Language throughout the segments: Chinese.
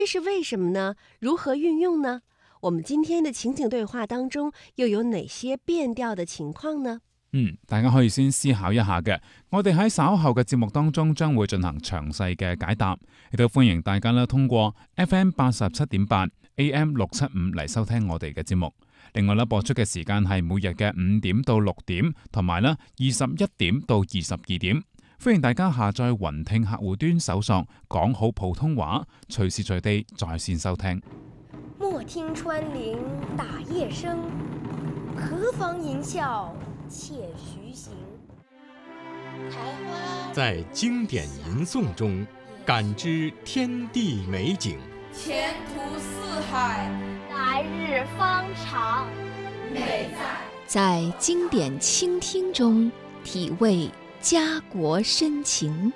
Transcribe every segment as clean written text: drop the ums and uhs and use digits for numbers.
这是为什么呢？如何運用呢？我們今天的情景對話當中又有哪些變調的情況呢？ 大家可以先思考一下嘅。我哋喺稍後嘅節目當中將會進行詳細嘅解答，亦都歡迎大家啦通過 FM 87.8 AM 675嚟收聽我哋嘅節目。另外啦，播出嘅時間係每日嘅5點到6點，同埋啦21點到22點。歡迎大家下載雲聽客戶端搜索講好普通話，隨時隨地在線收聽。 莫聽穿林打葉聲，何妨吟嘯且徐行。 在經典吟誦中感知天地美景， 前途似海， 來日方長。 美在經典傾聽中體味家國深情。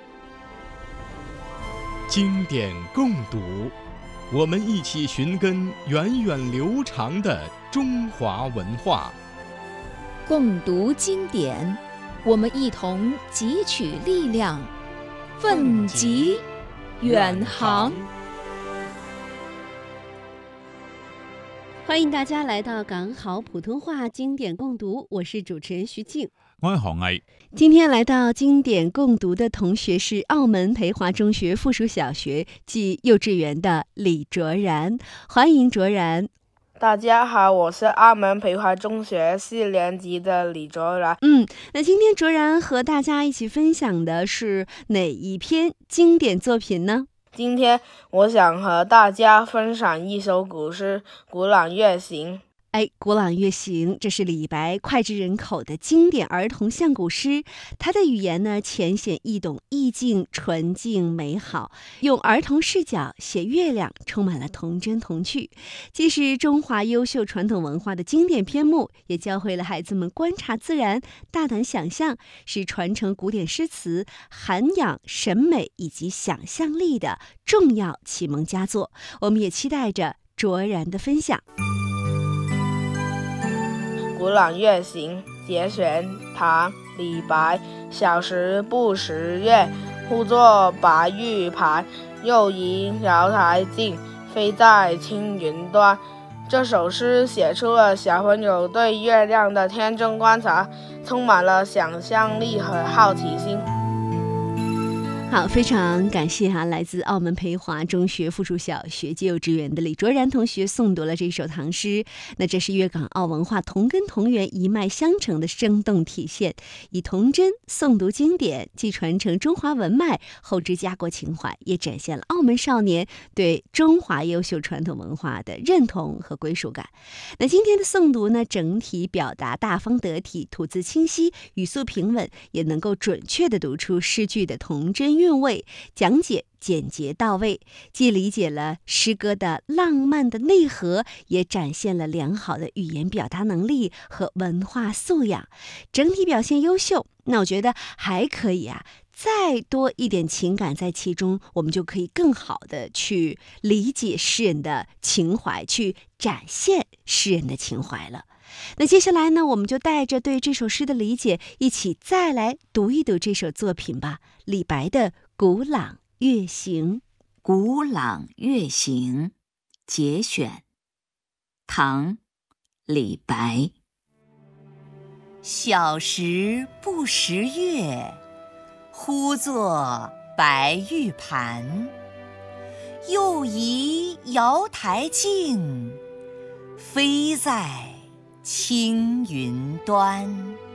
經典共讀，我們一起尋根源遠流長的中華文化。 共讀經典，我們一同汲取力量，奮楫遠航。 歡迎大家來到港好普通話經典共讀，我是主持人徐靜， 我係何毅。 今天來到經典共讀的同學是澳門培華中學附屬小學暨幼稚園的李卓然，歡迎卓然。 大家好，我是澳門培華中學4年級的李卓然。 那今天卓然和大家一起分享的是哪一篇經典作品呢？ 今天我想和大家分享一首古詩《古朗月行》。 古朗月行，这是李白脍炙人口的經典兒童相古詩，它的語言呢淺顯易懂，意境純淨美好，用兒童視角寫月亮，充滿了童真童趣。既是中華優秀傳統文化的經典篇目，也教會了孩子們觀察自然、大膽想象，是傳承古典詩詞、涵養審美以及想象力的重要啟蒙佳作。我們也期待着卓然的分享。 古朗月行節選，唐·李白。小時不識月，呼作白玉盤。又疑瑤台鏡，飛在青雲端。這首詩寫出了小朋友對月亮的天真觀察，充滿了想象力和好奇心。 好，非常感謝來自澳門培華中學附屬小學暨幼稚園的李卓然同學誦讀了這首唐詩。那這是粵港澳文化同根同源、一脈相承的生動體現，以童真誦讀經典，既傳承中華文脈，後置家國情懷，也展現了澳門少年對中華優秀傳統文化的認同和歸屬感。那今天的誦讀呢，整體表達大方得體，吐字清晰，語速平穩，也能夠準確地讀出詩句的童真韻味，講解簡潔到位，既理解了詩歌的浪漫的內核，也展現了良好的語言表達能力和文化素養，整體表現優秀。那我覺得還可以再多一點情感在其中，我們就可以更好的去理解詩人的情懷，去展現詩人的情懷了。那接下來呢，我們就帶着對這首詩的理解，一起再來讀一讀這首作品吧。李白的《古朗月行》。《 古朗月行》節選，唐·李白。小時不識月，呼作白玉盤。又疑瑤台鏡，飛在青雲端。